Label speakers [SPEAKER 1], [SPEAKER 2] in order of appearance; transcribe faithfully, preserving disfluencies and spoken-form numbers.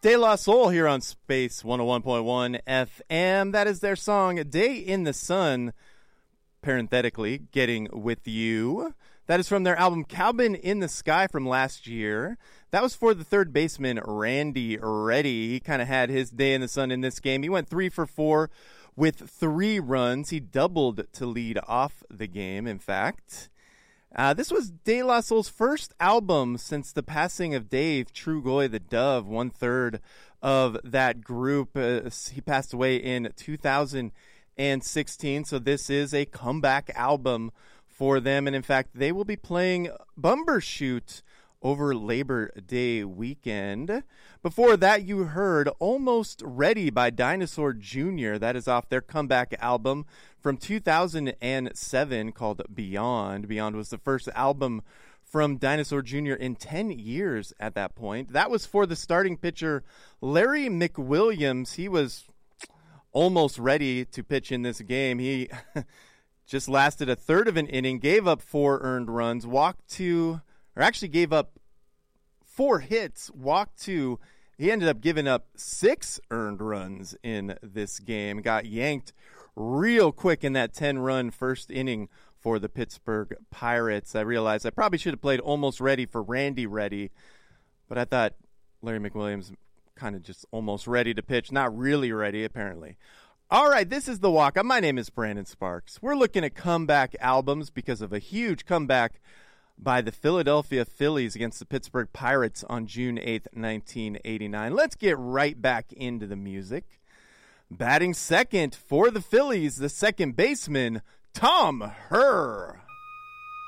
[SPEAKER 1] De La Soul here on Space one oh one point one F M. That is their song, Day in the Sun, parenthetically, Getting With You. That is from their album Cabin in the Sky from last year. That was for the third baseman, Randy Reddy. He kind of had his day in the sun in this game. He went three for four with three runs. He doubled to lead off the game, in fact. Uh, this was De La Soul's first album since the passing of Dave Trugoy the Dove, one-third of that group. Uh, he passed away in two thousand sixteen, so this is a comeback album for them. And, in fact, they will be playing Bumbershoot over Labor Day weekend. Before that, you heard Almost Ready by Dinosaur Junior That is off their comeback album from two thousand seven called Beyond. Beyond was the first album from Dinosaur Junior in ten years at that point. That was for the starting pitcher, Larry McWilliams. He was almost ready to pitch in this game. He just lasted a third of an inning, gave up four earned runs, walked two, or actually gave up four hits, walked two. He ended up giving up six earned runs in this game. Got yanked real quick in that ten-run first inning for the Pittsburgh Pirates. I realized I probably should have played Almost Ready for Randy Reddy, but I thought Larry McWilliams kind of just almost ready to pitch. Not really ready, apparently. All right, this is The Walk. My name is Brandon Sparks. We're looking at comeback albums because of a huge comeback by the Philadelphia Phillies against the Pittsburgh Pirates on June eighth, nineteen eighty-nine. Let's get right back into the music. Batting second for the Phillies, the second baseman, Tom Herr.